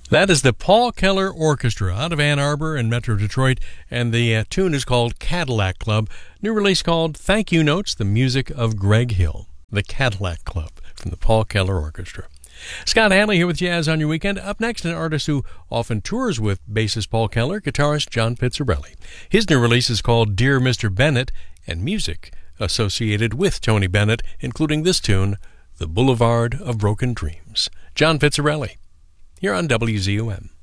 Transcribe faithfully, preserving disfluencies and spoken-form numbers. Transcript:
That is the Paul Keller Orchestra out of Ann Arbor and Metro Detroit, and the uh, tune is called Cadillac Club. New release called Thank You Notes, the music of Greg Hill. The Cadillac Club from the Paul Keller Orchestra. Scott Hanley here with Jazz on Your Weekend. Up next, an artist who often tours with bassist Paul Keller, guitarist John Pizzarelli. His new release is called Dear Mister Bennett, and music associated with Tony Bennett, including this tune, The Boulevard of Broken Dreams. John Pizzarelli, here on W Z U M.